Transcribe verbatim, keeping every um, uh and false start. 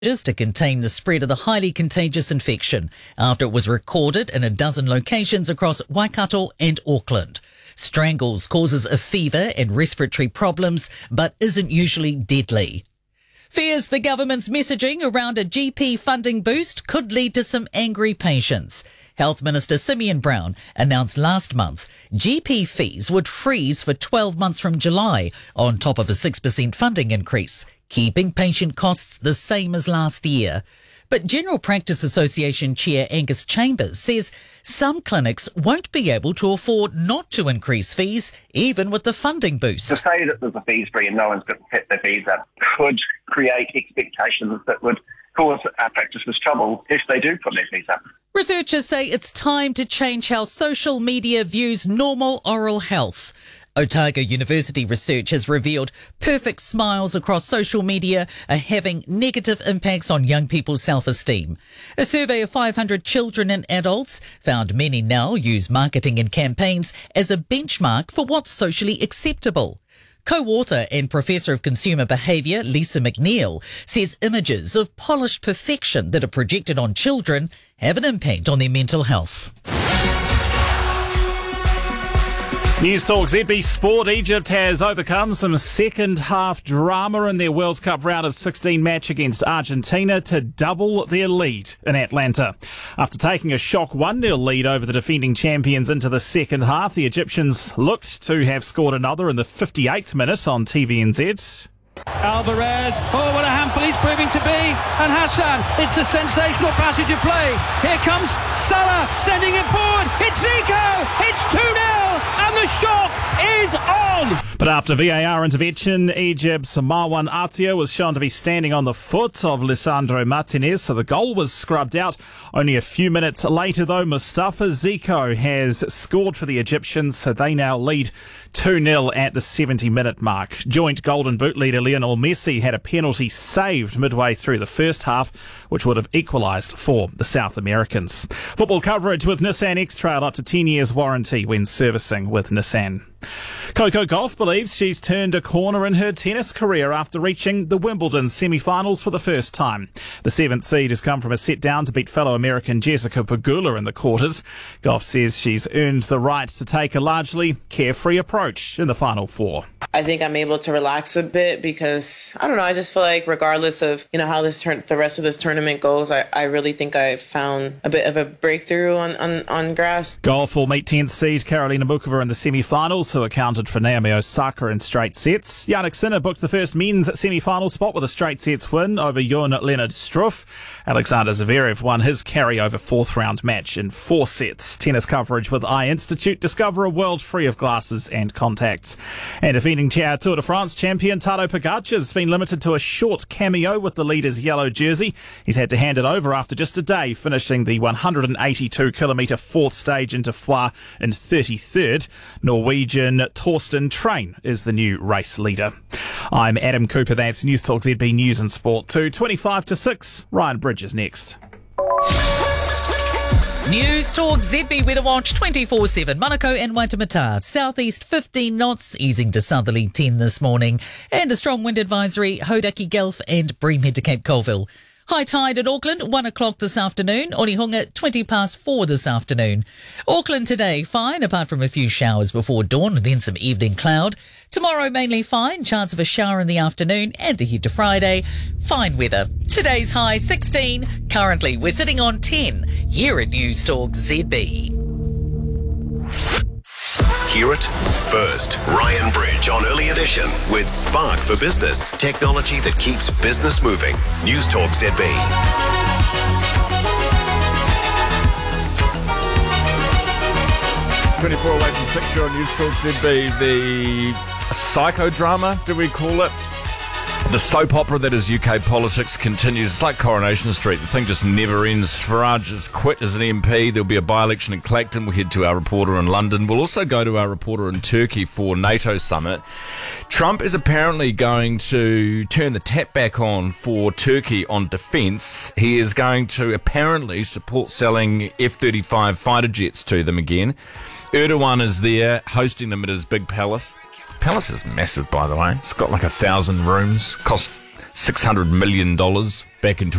just to contain the spread of the highly contagious infection after it was recorded in a dozen locations across Waikato and Auckland. Strangles causes a fever and respiratory problems, but isn't usually deadly. Fears the government's messaging around a G P funding boost could lead to some angry patients. Health Minister Simeon Brown announced last month G P fees would freeze for twelve months from July, on top of a six percent funding increase, keeping patient costs the same as last year. But General Practice Association Chair Angus Chambers says some clinics won't be able to afford not to increase fees, even with the funding boost. To say that there's a fees free and no one's going to set their fees up could create expectations that would cause our practices trouble if they do put their fees up. Researchers say it's time to change how social media views normal oral health. Otago University research has revealed perfect smiles across social media are having negative impacts on young people's self-esteem. A survey of five hundred children and adults found many now use marketing and campaigns as a benchmark for what's socially acceptable. Co-author and Professor of Consumer Behaviour Lisa McNeil says images of polished perfection that are projected on children have an impact on their mental health. News Talk Z B Sport. Egypt has overcome some second half drama in their World Cup round of sixteen match against Argentina to double their lead in Atlanta. After taking a shock one nil lead over the defending champions into the second half, the Egyptians looked to have scored another in the fifty-eighth minute on T V N Z. Alvarez, oh what a handful he's proving to be, and Hassan, it's a sensational passage of play. Here comes Salah sending it forward, it's Zico, it's two nil, and the shock is on. But after V A R intervention, Egypt's Marwan Atia was shown to be standing on the foot of Lisandro Martinez, so the goal was scrubbed out. Only a few minutes later though, Mustafa Zico has scored for the Egyptians, so they now lead two nil at the seventy minute mark. Joint Golden Boot leader Lionel Messi had a penalty saved midway through the first half, which would have equalised for the South Americans. Football coverage with Nissan X-Trail, up to ten years warranty when servicing with Nissan. Coco Gauff believes she's turned a corner in her tennis career after reaching the Wimbledon semi-finals for the first time. The seventh seed has come from a set down to beat fellow American Jessica Pegula in the quarters. Gauff says she's earned the right to take a largely carefree approach in the final four. I think I'm able to relax a bit because, I don't know, I just feel like regardless of, you know, how this turn, the rest of this tournament goes, I, I really think I've found a bit of a breakthrough on, on, on grass. Gauff will meet tenth seed Karolina Muchova in the semi-finals, who accounted for Naomi Osaka in straight sets. Yannick Sinner booked the first men's semi-final spot with a straight sets win over Jon Leonard Struff. Alexander Zverev won his carry-over fourth round match in four sets. Tennis coverage with iInstitute. Discover a world free of glasses and contacts. And defending Tour de France champion Tadej Pogacar has been limited to a short cameo with the leader's yellow jersey. He's had to hand it over after just a day, finishing the one hundred eighty-two kilometre fourth stage into Foix in thirty-third. Norwegian Torsten Train is the new race leader. I'm Adam Cooper. That's News Talk Z B News and Sport two, twenty-five to six. Ryan Bridges next. News Talk Z B Weather Watch twenty-four seven. Manukau and Waitemata. Southeast fifteen knots, easing to southerly ten this morning. And a strong wind advisory, Hodaki Gulf and Breamhead to Cape Colville. High tide at Auckland, one o'clock this afternoon. Onehunga, twenty past four this afternoon. Auckland today, fine, apart from a few showers before dawn, and then some evening cloud. Tomorrow, mainly fine, chance of a shower in the afternoon, and ahead to Friday, fine weather. Today's high, sixteen. Currently, we're sitting on ten here at News Talk Z B. Hear it first. Ryan Bridge on Early Edition with Spark for Business. Technology that keeps business moving. News Talk Z B. twenty-four away from six here on News Talk Z B. The psychodrama, do we call it? The soap opera that is U K politics continues. It's like Coronation Street. The thing just never ends. Farage has quit as an M P. There'll be a by-election in Clacton. We'll head to our reporter in London. We'll also go to our reporter in Turkey for NATO summit. Trump is apparently going to turn the tap back on for Turkey on defence. He is going to apparently support selling F thirty-five fighter jets to them again. Erdogan is there hosting them at his big palace. Palace is massive, by the way. It's got like a thousand rooms. Cost six hundred million dollars back in